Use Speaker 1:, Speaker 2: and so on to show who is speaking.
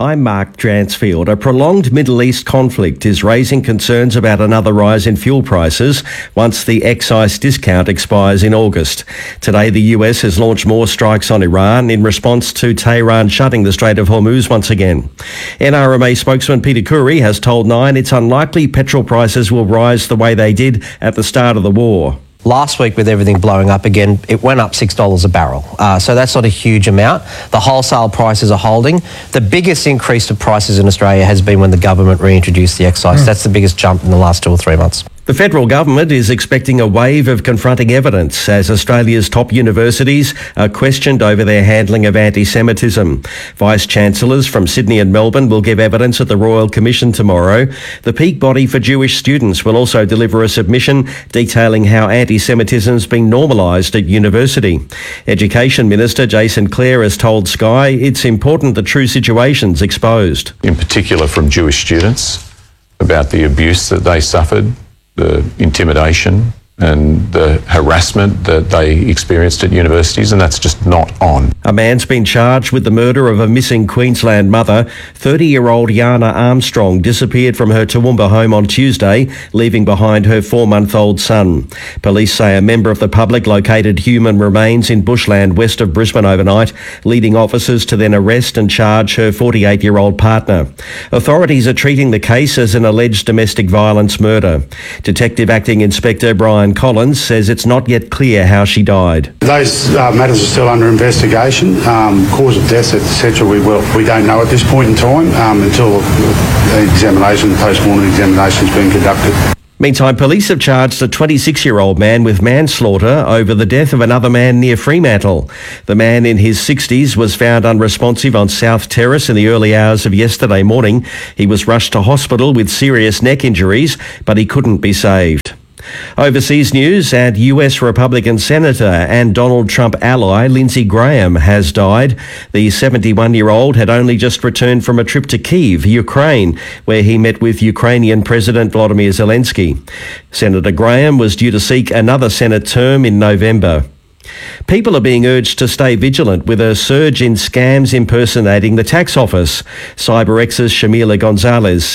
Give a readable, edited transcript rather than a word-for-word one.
Speaker 1: I'm Mark Dransfield. A prolonged Middle East conflict is raising concerns about another rise in fuel prices once the excise discount expires in August. Today, the US has launched more strikes on Iran in response to Tehran shutting the Strait of Hormuz once again. NRMA spokesman Peter Khoury has told Nine it's unlikely petrol prices will rise the way they did at the start of the war.
Speaker 2: Last week, with everything blowing up again, it went up $6 a barrel. So that's not a huge amount. The wholesale prices are holding. The biggest increase of prices in Australia has been when the government reintroduced the excise. That's the biggest jump in the last 2 or 3 months.
Speaker 1: The federal government is expecting a wave of confronting evidence as Australia's top universities are questioned over their handling of anti-Semitism. Vice-Chancellors from Sydney and Melbourne will give evidence at the Royal Commission tomorrow. The peak body for Jewish students will also deliver a submission detailing how anti-Semitism has been normalised at university. Education Minister Jason Clare has told Sky it's important the true situation's exposed.
Speaker 3: In particular from Jewish students about the abuse that they suffered, the intimidation and the harassment that they experienced at universities, and that's just not on.
Speaker 1: A man's been charged with the murder of a missing Queensland mother. 30-year-old Yana Armstrong disappeared from her Toowoomba home on Tuesday, leaving behind her 4-month-old son. Police say a member of the public located human remains in bushland west of Brisbane overnight, leading officers to then arrest and charge her 48-year-old partner. Authorities are treating the case as an alleged domestic violence murder. Detective Acting Inspector Brian Collins says it's not yet clear how she died.
Speaker 4: Those matters are still under investigation. Cause of death, etc. We don't know at this point in time until the post-mortem examination has been conducted.
Speaker 1: Meantime, police have charged a 26-year-old man with manslaughter over the death of another man near Fremantle. The man in his 60s was found unresponsive on South Terrace in the early hours of yesterday morning. He was rushed to hospital with serious neck injuries, but he couldn't be saved. Overseas news, and US Republican Senator and Donald Trump ally Lindsey Graham has died. The 71-year-old had only just returned from a trip to Kyiv, Ukraine, where he met with Ukrainian President Volodymyr Zelensky. Senator Graham was due to seek another Senate term in November. People are being urged to stay vigilant with a surge in scams impersonating the tax office. CyberX's Shamila Gonzalez